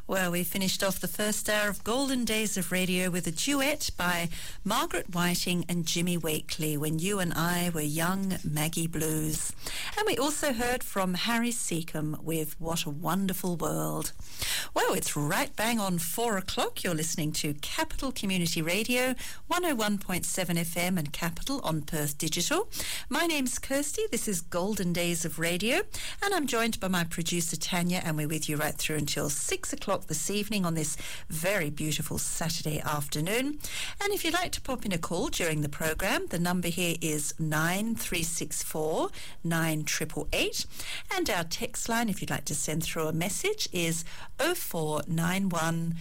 Well, we finished off the first hour of Golden Days of Radio with a duet by Margaret Whiting and Jimmy Wakely, When You and I Were Young Maggie Blues. And we also heard from Harry Seacombe with What a Wonderful World. Well, it's right bang on 4 o'clock. You're listening to Capital Community Radio, 101.7 FM and Capital on Perth Digital. My name's Kirsty. This is Golden Days of Radio, and I'm joined by my producer Tanya, and we're with you right through until 6 o'clock this evening on this very beautiful Saturday afternoon. And if you'd like to pop in a call during the program, the number here is 9364 9888, and our text line, if you'd like to send through a message, is 0491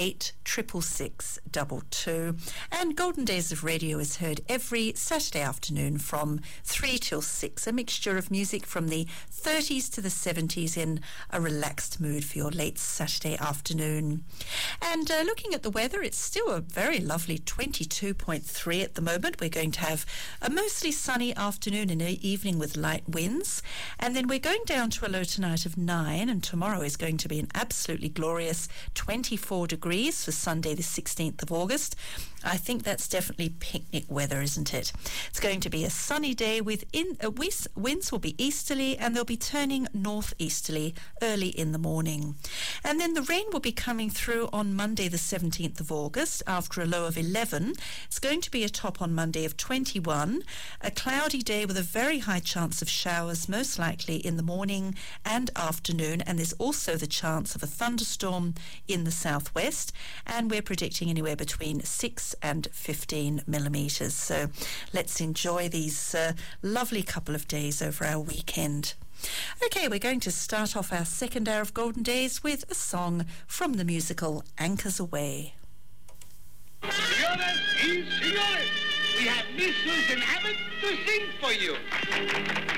86662. And Golden Days of Radio is heard every Saturday afternoon from 3 till 6, a mixture of music from the 30s to the 70s in a relaxed mood for your late Saturday afternoon. And looking at the weather, it's still a very lovely 22.3 at the moment. We're going to have a mostly sunny afternoon and evening with light winds, and then we're going down to a low tonight of 9, and tomorrow is going to be an absolutely glorious 24 degrees for Sunday the 16th of August. I think that's definitely picnic weather, isn't it? It's going to be a sunny day with winds will be easterly, and they'll be turning northeasterly early in the morning. And then the rain will be coming through on Monday the 17th of August after a low of 11. It's going to be a top on Monday of 21, a cloudy day with a very high chance of showers, most likely in the morning and afternoon, and there's also the chance of a thunderstorm in the southwest, and we're predicting anywhere between 6 and 15 millimetres. So let's enjoy these lovely couple of days over our weekend. Okay, we're going to start off our second hour of Golden Days with a song from the musical Anchors Aweigh. Señoras y señores, we have Miss Susan Abbott to sing for you.